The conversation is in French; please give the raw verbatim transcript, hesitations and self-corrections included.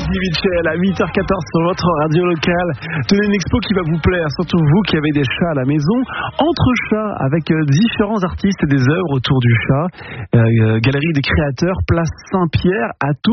Eddie Mitchell à huit heures quatorze sur votre radio locale. Tenez une expo qui va vous plaire, surtout vous qui avez des chats à la maison. Entre chats, avec différents artistes et des œuvres autour du chat. Euh, Galerie des créateurs, place Saint-Pierre à Tours.